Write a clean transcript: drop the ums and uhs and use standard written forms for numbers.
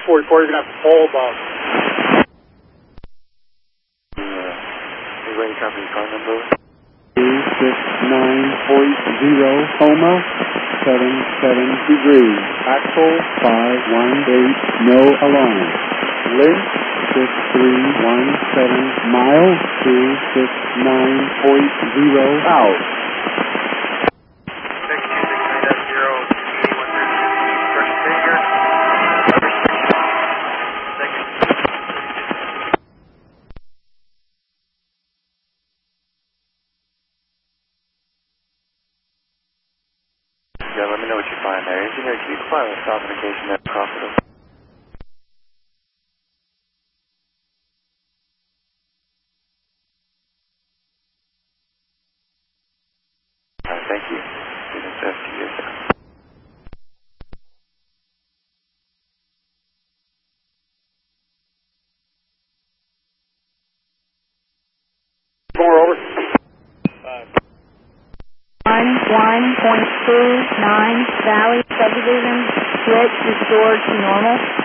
644, you're going to have to pull above. You ready to copy your car number? 269.0, Homa, 77 degrees. Axle 518, no alarm. Length 6317, mile 269.0 out. Yeah, let me know what you find there. Engineer, can you file a stop indication at Crawford? Alright, thank you. Student FTU, sir. More over. 1.29 Valley subdivision, switch restored to normal.